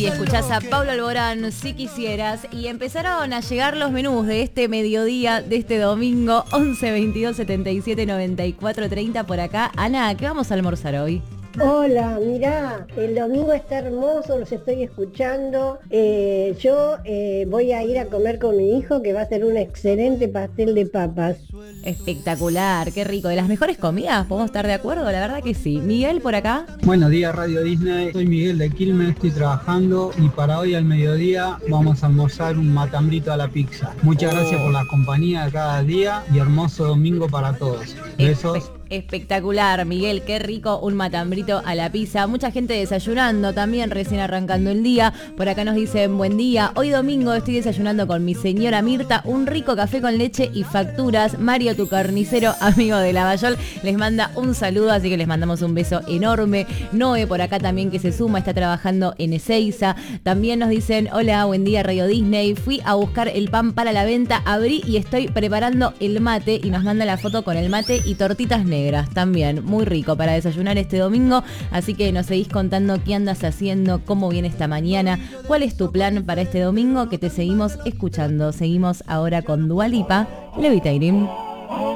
escuchás a Pablo Alborán, Si Quisieras, y empezaron a llegar los menús de este mediodía, de este domingo, 11 22 77 94 30 por acá. Ana, ¿qué vamos a almorzar hoy? Hola, mirá, el domingo está hermoso, los estoy escuchando. Yo voy a ir a comer con mi hijo, que va a ser un excelente pastel de papas. Espectacular, qué rico. ¿De las mejores comidas? ¿Podemos estar de acuerdo? La verdad que sí. Miguel, por acá. Buenos días, Radio Disney. Soy Miguel de Quilmes, estoy trabajando y para hoy al mediodía vamos a almorzar un matambrito a la pizza. Muchas gracias por la compañía de cada día y hermoso domingo para todos. Besos. Espectacular, Miguel, qué rico un matambrito a la pizza. Mucha gente desayunando también, recién arrancando el día. Por acá nos dicen, buen día. Hoy domingo estoy desayunando con mi señora Mirta un rico café con leche y facturas. Mario, tu carnicero, amigo de Lavallol, les manda un saludo, así que les mandamos un beso enorme. Noé por acá también que se suma, está trabajando en Ezeiza. También nos dicen, hola, buen día, Radio Disney. Fui a buscar el pan para la venta, abrí y estoy preparando el mate, y nos manda la foto con el mate y tortitas negras. También, muy rico para desayunar este domingo, así que nos seguís contando qué andas haciendo, cómo viene esta mañana, cuál es tu plan para este domingo, que te seguimos escuchando. Seguimos ahora con Dua Lipa, Levitating.